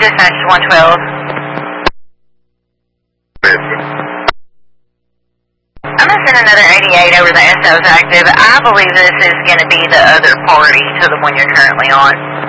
dispatch 112. I'm going to send another 88 over the SO's active. I believe this is going to be the other party to the one you're currently on.